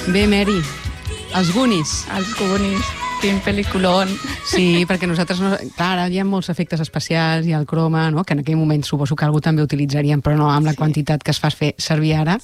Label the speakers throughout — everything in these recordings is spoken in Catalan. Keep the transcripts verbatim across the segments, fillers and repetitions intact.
Speaker 1: Bé, Mary, els Goonies.
Speaker 2: Els Goonies, quin pel·liculón.
Speaker 1: Sí, perquè nosaltres, no, clar, ara hi ha molts efectes especials, hi ha el croma, no? Que en aquell moment suposo que algú també utilitzaríem, però no amb la sí. quantitat que es fa fer servir ara.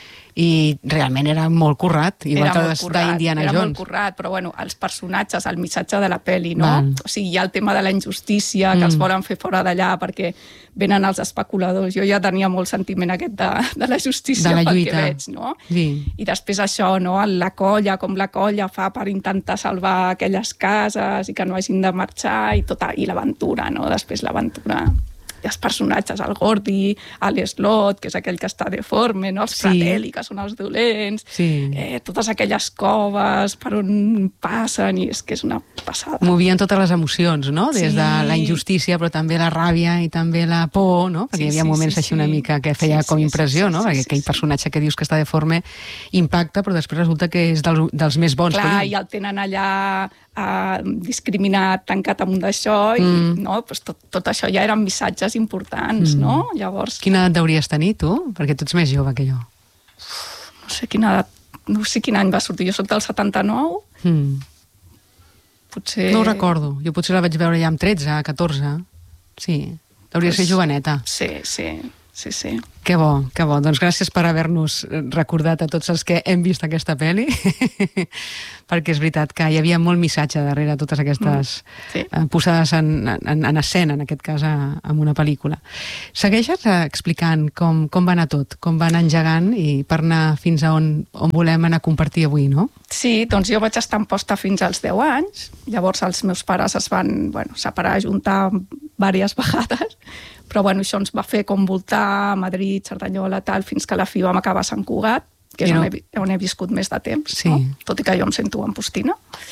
Speaker 1: I realment era molt currat, igual
Speaker 2: era
Speaker 1: que d'Indiana Jones.
Speaker 2: Era molt currat, però bueno, els personatges, el missatge de la pel·li, no?
Speaker 1: Val.
Speaker 2: O sigui, hi ha el tema de la injustícia, que mm. els volen fer fora d'allà perquè venen els especuladors. Jo ja tenia molt sentiment aquest de, de la justícia
Speaker 1: de la
Speaker 2: pel
Speaker 1: lluita.
Speaker 2: que veig, no?
Speaker 1: Sí.
Speaker 2: I després això, no? La colla, com la colla fa per intentar salvar aquelles cases i que no hagin de marxar i tota, i l'aventura, no? Després l'aventura... I els personatges, el Gordy, l'Slot, que és aquell que està deforme, no? Els
Speaker 1: sí.
Speaker 2: Fratelli, que són els dolents,
Speaker 1: sí.
Speaker 2: eh, totes aquelles coves per on passen, i és que és una passada.
Speaker 1: Movien totes les emocions, no? Des
Speaker 2: sí.
Speaker 1: de la injustícia, però també la ràbia i també la por, no? Perquè sí, hi havia sí, moments sí, així una mica que feia sí, com impressió, sí, sí, no? Perquè sí, sí, aquell personatge que dius que està deforme impacta, però després resulta que és dels, dels més bons.
Speaker 2: Clar, i el tenen allà eh, discriminat, tancat amunt d'això, i mm. no? Pues tot, tot això ja eren missatges importants, mm. no? Llavors...
Speaker 1: Quina edat hauries tenir, tu? Perquè tu ets més jove que jo.
Speaker 2: No sé quina edat, no sé quin any va sortir. Jo soc del setanta-nou.
Speaker 1: Mm.
Speaker 2: Potser...
Speaker 1: No ho recordo. Jo potser la vaig veure ja amb tretze, catorze. Sí, hauria de ser joveneta.
Speaker 2: Sí, sí, sí, sí.
Speaker 1: Que bo, que bo. Doncs gràcies per haver-nos recordat a tots els que hem vist aquesta pel·li, perquè és veritat que hi havia molt missatge darrere totes aquestes mm, sí. posades en, en, en escena, en aquest cas, en una pel·lícula. Segueixes explicant com, com va anar tot, com va anar engegant i per anar fins a on, on volem anar a compartir avui, no?
Speaker 2: Sí, doncs jo vaig estar en posta fins als deu anys, llavors els meus pares es van bueno, separar, juntar diverses vegades, però bueno, això ens va fer com voltar a Madrid, Cerdanyola, tal, fins que la fi vam acabar a Sant Cugat, que és no. on, he, on he viscut més de temps,
Speaker 1: sí.
Speaker 2: no? Tot i que jo em sento ampostina.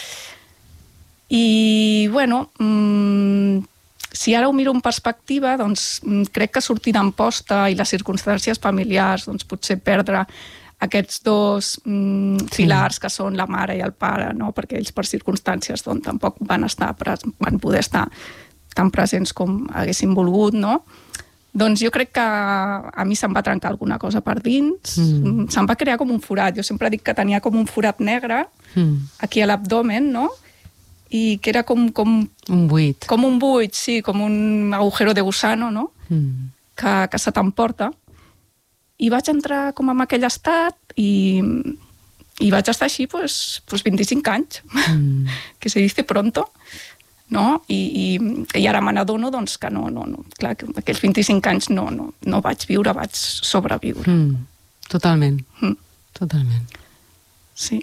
Speaker 2: I, bueno, mmm, si ara ho miro en perspectiva, doncs crec que sortir d'Amposta i les circumstàncies familiars, doncs potser perdre aquests dos mm, sí. pilars que són la mare i el pare, no? Perquè ells per circumstàncies doncs, tampoc van, estar, van poder estar tan presents com haguessin volgut, no? Doncs jo crec que a mi se'm va trencar alguna cosa per dins, mm. se'm va crear com un forat. Jo sempre dic que tenia com un forat negre mm. aquí a l'abdomen, no? I que era com... com
Speaker 1: un buit.
Speaker 2: Com un buit, sí, com un agujero de gusano, no? Mm. Que, que se t'emporta. I vaig entrar com en aquell estat i, i vaig estar així pues, pues vint-i-cinc anys, mm. que se dice pronto. No? I, i, i ara me n'adono doncs, que no, no, no. Clar, que aquells vint-i-cinc anys no, no, no vaig viure, vaig sobreviure.
Speaker 1: Mm, totalment, mm. totalment.
Speaker 2: Sí.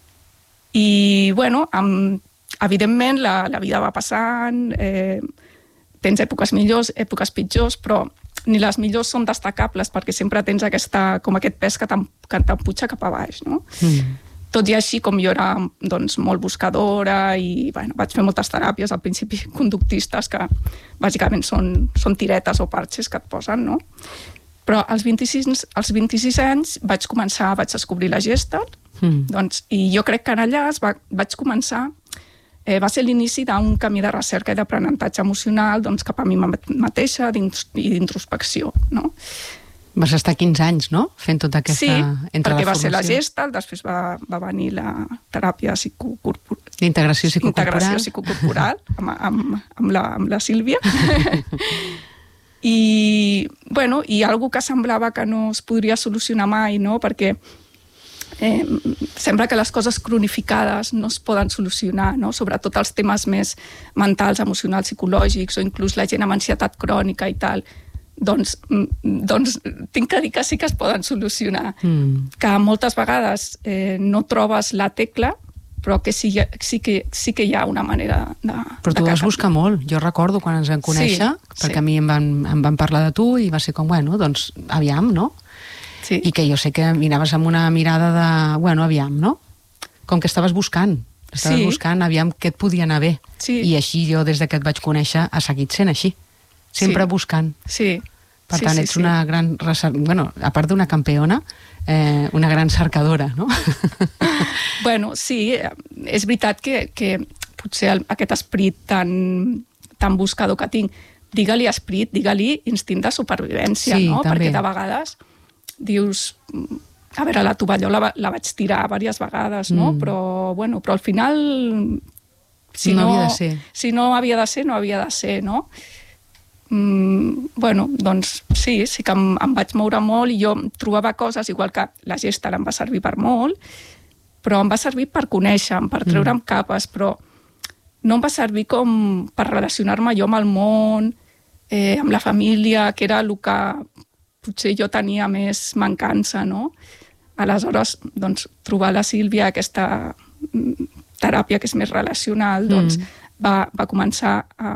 Speaker 2: I, bueno, amb, evidentment la, la vida va passant, eh, tens èpoques millors, èpoques pitjors, però ni les millors són destacables perquè sempre tens aquesta, com aquest pes que t'empuja cap a baix, no? Mm. Tot i així, com jo era doncs, molt buscadora i bueno, vaig fer moltes teràpies, al principi conductistes, que bàsicament són, són tiretes o parxes que et posen, no? Però als vint-i-sis, als vint-i-sis anys vaig començar, vaig descobrir la Gestalt, mm. doncs, i jo crec que allà es va, vaig començar, eh, va ser l'inici d'un camí de recerca i d'aprenentatge emocional doncs, cap a mi mateixa i d'introspecció, no?
Speaker 1: Vas estar quinze anys, no?, fent tota aquesta...
Speaker 2: Sí,
Speaker 1: entre
Speaker 2: perquè
Speaker 1: la
Speaker 2: va ser la
Speaker 1: formació.
Speaker 2: Gestalt, després va, va venir la teràpia psicocorporal.
Speaker 1: L'integració psicocorporal.
Speaker 2: Integració psicocorporal, amb, amb, amb, la, amb la Sílvia. I, bueno, i algo que semblava que no es podria solucionar mai, no?, perquè eh, sembla que les coses cronificades no es poden solucionar, no?, sobretot els temes més mentals, emocionals, psicològics, o inclús la gent amb ansietat crònica i tal. Doncs, doncs tinc que dir que sí que es poden solucionar. Mm. Que moltes vegades eh, no trobes la tecla, però que sí, sí, que, sí que hi ha una manera de...
Speaker 1: Però tu vas buscar molt. Jo recordo quan ens vam conèixer, sí, perquè sí. a mi em van, em van parlar de tu i va ser com, bueno, doncs aviam, no? Sí. I que jo sé que anaves amb una mirada de, bueno, aviam, no? Com que estaves buscant. Estaves sí. buscant, aviam, què et podia anar bé. Sí. I així jo, des que et vaig conèixer, ha seguit sent així. Sempre sí. buscant.
Speaker 2: Sí.
Speaker 1: Per
Speaker 2: sí,
Speaker 1: tant,
Speaker 2: sí,
Speaker 1: ets
Speaker 2: sí.
Speaker 1: una gran... Bueno, a part d'una campeona, eh, una gran cercadora, no?
Speaker 2: Bueno, sí, és veritat que, que potser el, aquest esperit tan, tan buscador que tinc, digue-li esperit, digue-li instint de supervivència,
Speaker 1: sí,
Speaker 2: no?
Speaker 1: També.
Speaker 2: Perquè de vegades dius... a veure, la tovallola la, la vaig tirar diverses vegades, no? Mm. Però, bueno, però al final... Si
Speaker 1: no,
Speaker 2: no
Speaker 1: havia de ser.
Speaker 2: Si no havia de ser, no havia de ser, no? Mm, bueno, doncs sí, sí que em, em vaig moure molt i jo trobava coses, igual que la gesta em va servir per molt, però em va servir per conèixer-me, per treure'm mm. capes, però no em va servir com per relacionar-me jo amb el món, eh, amb la família, que era el que potser jo tenia més mancança, no? Aleshores, doncs, trobar la Sílvia, aquesta teràpia que és més relacional, doncs, mm. va, va començar a,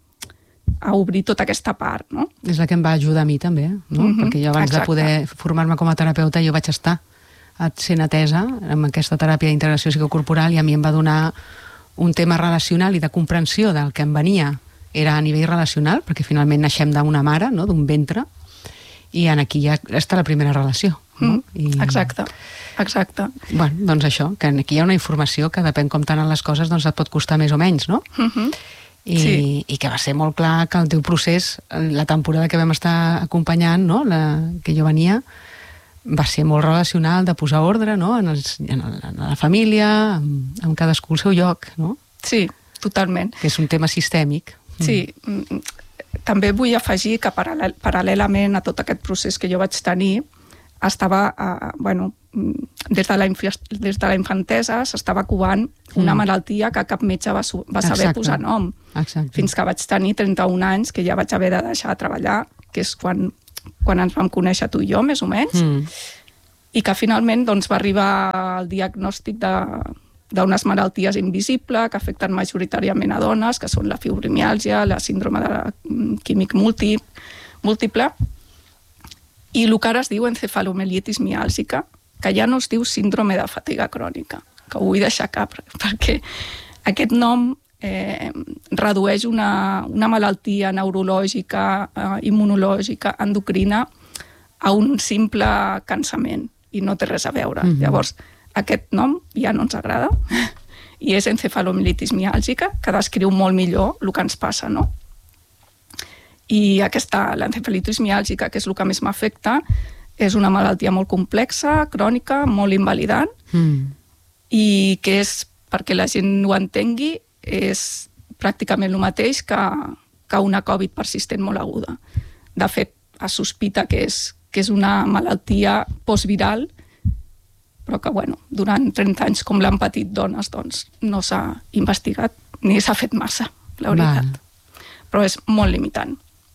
Speaker 2: a obrir tota aquesta part, no?
Speaker 1: És la que em va ajudar a mi també, no? Mm-hmm. Perquè jo abans Exacte. de poder formar-me com a terapeuta jo vaig estar sent atesa amb aquesta teràpia d'integració psicocorporal i a mi em va donar un tema relacional i de comprensió del que em venia. Era a nivell relacional, perquè finalment naixem d'una mare, no? D'un ventre, i en aquí ja està la primera relació. No?
Speaker 2: Mm, I... Exacte, exacte.
Speaker 1: Bueno, doncs això, que aquí hi ha una informació que depèn com t'anen les coses, doncs et pot costar més o menys, no?
Speaker 2: Mm-hmm.
Speaker 1: I,
Speaker 2: sí.
Speaker 1: I que va ser molt clar que el teu procés, la temporada que vam estar acompanyant, no? La, que jo venia, va ser molt relacional, de posar ordre, no? En, els, en, el, en la família, amb, amb cadascú al seu lloc, no?
Speaker 2: Sí, totalment.
Speaker 1: Que és un tema sistèmic.
Speaker 2: Sí, mm. També vull afegir que paral·lel, paral·lelament a tot aquest procés que jo vaig tenir, estava, eh, bueno, des de la, des de la infantesa s'estava covant una mm. malaltia que cap metge va, va saber Exacte. posar nom.
Speaker 1: Exacte.
Speaker 2: Fins que vaig tenir trenta-un anys, que ja vaig haver de deixar de treballar, que és quan, quan ens vam conèixer tu i jo, més o menys, mm. i que finalment doncs, va arribar el diagnòstic de d'unes malalties invisibles que afecten majoritàriament a dones, que són la fibromiàlgia, la síndrome de la químic múlti, múltiple, i el que ara es diu encefalomielitis miàlgica, que ja no es diu síndrome de fatiga crònica, que ho vull deixar cap, perquè aquest nom eh, redueix una, una malaltia neurològica, eh, immunològica, endocrina, a un simple cansament, i no té res a veure. Mm-hmm. Llavors, aquest nom ja no ens agrada, i és encefalomielitis miàlgica, que descriu molt millor el que ens passa, no? I aquesta, l'encefalitis miàlgica, que és el que més m'afecta, és una malaltia molt complexa, crònica, molt invalidant, mm. i que és, perquè la gent ho entengui, és pràcticament el mateix que, que una Covid persistent molt aguda. De fet, es sospita que és, que és una malaltia postviral, però que, bueno, durant trenta anys, com l'han patit dones, doncs no s'ha investigat ni s'ha fet massa, la veritat. Val. Però és molt limitant.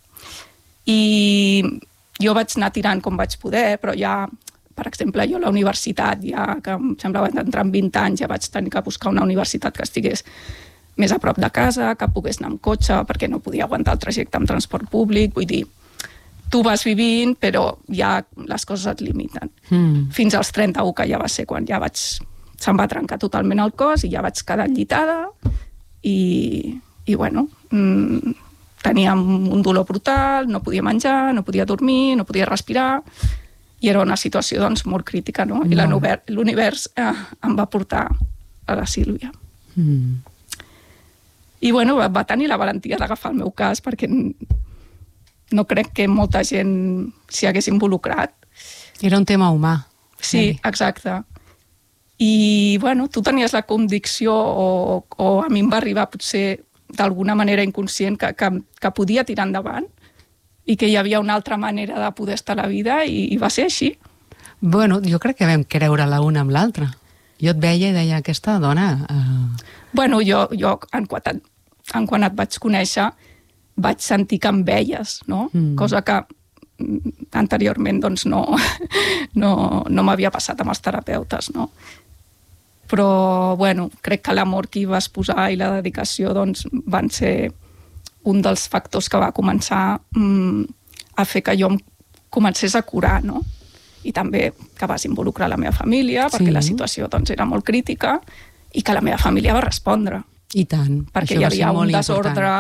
Speaker 2: I jo vaig anar tirant com vaig poder, però ja, per exemple, jo a la universitat, ja que em semblava entrar en vint anys, ja vaig tenir que buscar una universitat que estigués més a prop de casa, que pogués anar amb cotxe, perquè no podia aguantar el trajecte amb transport públic, vull dir, tu vas vivint, però ja les coses et limiten. Mm. Fins als trenta-u, que ja va ser quan ja vaig... se'm va trencar totalment el cos i ja vaig quedar enllitada i, i bueno, mmm, tenia un dolor brutal, no podia menjar, no podia dormir, no podia respirar, i era una situació, doncs, molt crítica, no? I no. l'univers eh, em va portar a la Sílvia. Mm. I, bueno, va, va tenir la valentia d'agafar el meu cas, perquè no crec que molta gent s'hi hagués involucrat.
Speaker 1: Era un tema humà.
Speaker 2: Sí, exacte. I, bueno, tu tenies la convicció, o, o a mi em va arribar potser d'alguna manera inconscient, que, que, que podia tirar endavant i que hi havia una altra manera de poder estar a la vida, i, i va ser així.
Speaker 1: Bueno, jo crec que vam creure la una amb l'altra. Jo et veia i deia, aquesta dona... Uh...
Speaker 2: Bueno, jo, jo en, quan, en quan et vaig conèixer, vaig sentir que em veies, no? Mm. Cosa que anteriorment doncs, no, no, no m'havia passat amb els terapeutes, no? Però, bueno, crec que l'amor que hi vas posar i la dedicació doncs, van ser un dels factors que va començar mm, a fer que jo em comencés a curar, no? I també que vas involucrar la meva família, perquè sí. La situació doncs, era molt crítica, i que la meva família va respondre.
Speaker 1: I tant.
Speaker 2: Perquè hi havia un desordre...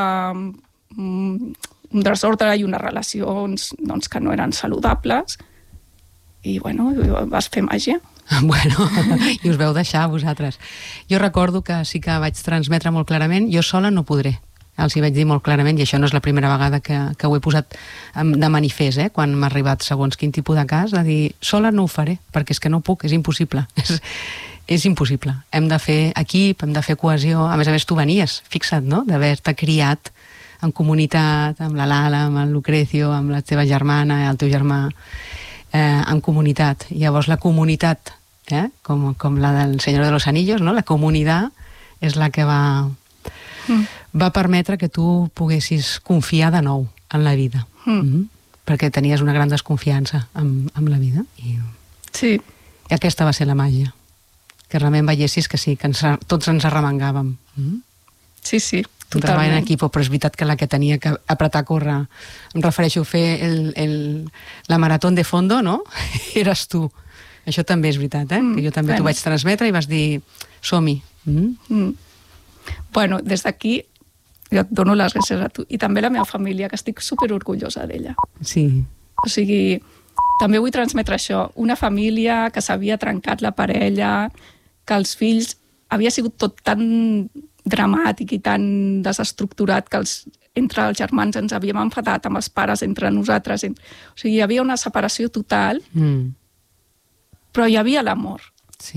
Speaker 2: un desordre i unes relacions doncs, que no eren saludables, i bueno, vas fer màgia.
Speaker 1: Bueno, i us veu deixar vosaltres. Jo recordo que sí que vaig transmetre molt clarament, jo sola no podré. els hi vaig dir molt clarament, i això no és la primera vegada que, que ho he posat de manifest, eh, quan m'ha arribat segons quin tipus de cas, de dir, sola no ho faré, perquè és que no puc, és impossible. És, és impossible. Hem de fer equip, hem de fer cohesió. A més a més, tu venies, fixa't, no?, d'haver-te criat en comunitat, amb la Lala, amb el Lucrecio, amb la teva germana, el teu germà, eh, en comunitat. Llavors la comunitat, eh, com, com la del Senyor de los Anillos, no?, la comunitat és la que va, mm. va permetre que tu poguessis confiar de nou en la vida. Mm. Mm-hmm. Perquè tenies una gran desconfiança amb, amb la vida. I,
Speaker 2: sí.
Speaker 1: I aquesta va ser la màgia. Que realment veiessis que sí, que ens, tots ens arremangàvem. Mm?
Speaker 2: Sí, sí,
Speaker 1: totalment. Un treball en equip, però és veritat que la que tenia que apretar a córrer, em refereixo a fer el, el, la marató de fondo, no? Eres tu. Això també és veritat, eh? Mm, que jo també bueno. t'ho vaig transmetre i vas dir, som-hi. Mm?
Speaker 2: Mm. Bueno, des d'aquí jo et dono les gràcies a tu i també a la meva família, que estic superorgullosa d'ella.
Speaker 1: Sí.
Speaker 2: O sigui, també vull transmetre això, una família que s'havia trencat la parella, que els fills havia sigut tot tan dramàtic i tan desestructurat que els, entre els germans ens havíem enfadat amb els pares, entre nosaltres. Entre... O sigui, hi havia una separació total, mm. però hi havia l'amor.
Speaker 1: Sí.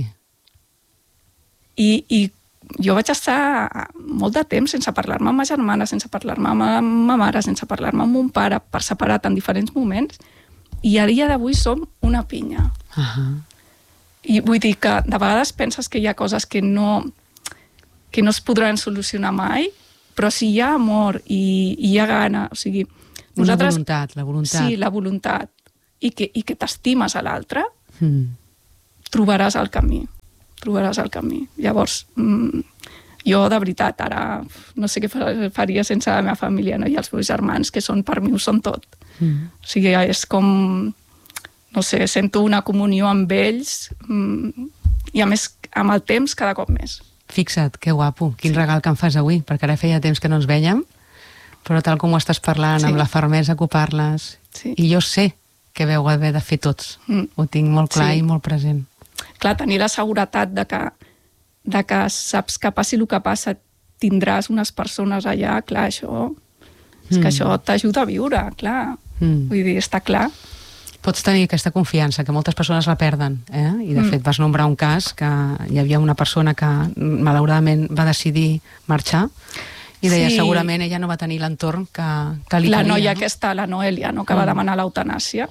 Speaker 2: I, i jo vaig estar molt de temps sense parlar-me amb ma germana, sense parlar-me amb ma mare, sense parlar-me amb mon pare, per separat en diferents moments, i a dia d'avui som una pinya.
Speaker 1: Uh-huh.
Speaker 2: I vull dir que de vegades penses que hi ha coses que no, que no es podran solucionar mai, però si hi ha amor i, i hi ha gana, o sigui...
Speaker 1: Nosaltres, una voluntat, la voluntat.
Speaker 2: Sí, la voluntat. I que, i que t'estimes a l'altre,
Speaker 1: mm.
Speaker 2: trobaràs el camí. trobaràs el camí. Llavors, mmm, jo, de veritat, ara no sé què faria sense la meva família, no? I els meus germans, que són, per mi ho són tot. Mm. O sigui, és com, no sé, sento una comunió amb ells mmm, i, a més, amb el temps, cada cop més.
Speaker 1: Fixa't, que guapo, quin sí. regal que em fas avui, perquè ara feia temps que no ens vèiem, però tal com ho estàs parlant, sí. amb la fermesa que ho parles, sí. i jo sé que veu haver de fer tots. Mm. Ho tinc molt clar sí. i molt present.
Speaker 2: Clar, tenir la seguretat de que, de que saps que passi el que passa, tindràs unes persones allà, clar, això, és mm. que això t'ajuda a viure, clar. Mm. Vull dir, està clar.
Speaker 1: Pots tenir aquesta confiança, que moltes persones la perden, eh? I de mm. fet vas nombrar un cas que hi havia una persona que malauradament va decidir marxar i deia, sí. segurament ella no va tenir l'entorn que, que li
Speaker 2: la
Speaker 1: calia. La
Speaker 2: noia
Speaker 1: no?
Speaker 2: aquesta, la Noelia, no? que mm. va demanar l'eutanàsia.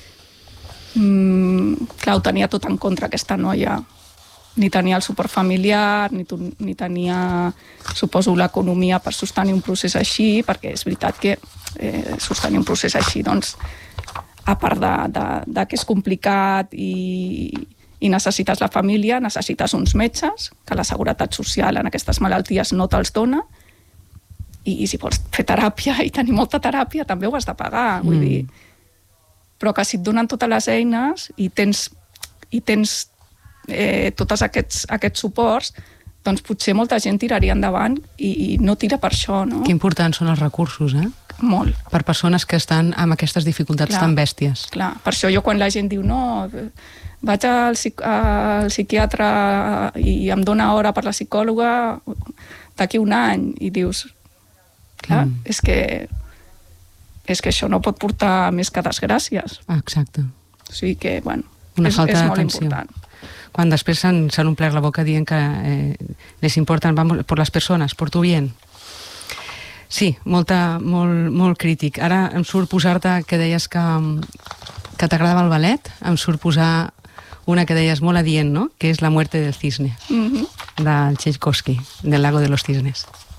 Speaker 2: Mm, clar, ho tenia tot en contra, aquesta noia. Ni tenia el suport familiar, ni, tu, ni tenia, suposo, l'economia per sostenir un procés així, perquè és veritat que eh, sostenir un procés així, doncs, a part de, de, de que és complicat i, i necessites la família, necessites uns metges, que la seguretat social en aquestes malalties no te'ls dona, i, i si vols fer teràpia i tenir molta teràpia, també ho has de pagar, vull mm. dir... però que si et donen totes les eines i tens, i tens eh, tots aquests, aquests suports, doncs potser molta gent tiraria endavant i, i no tira per això, no?
Speaker 1: Que importants són els recursos, eh?
Speaker 2: Molt.
Speaker 1: Per persones que estan amb aquestes dificultats clar, tan bèsties.
Speaker 2: Clar, per això jo quan la gent diu no, vaig al, al psiquiatre i em dona hora per la psicòloga d'aquí un any, i dius, clar, mm. és que... és que això no pot portar més que desgràcies.
Speaker 1: Ah, exacte.
Speaker 2: O sigui que, bueno,
Speaker 1: una
Speaker 2: és,
Speaker 1: falta
Speaker 2: és molt
Speaker 1: d'atenció.
Speaker 2: important.
Speaker 1: Quan després s'han omplert la boca dient que eh, les importen vamos, por les persones, por tu bien. Sí, molta, molt, molt crític. Ara em surt posar-te, que deies que, que t'agradava el ballet, em surt posar una que deies molt adient, no?, que és La muerte del cisne, mm-hmm. del Tchaikovsky, del Lago de los Cisnes.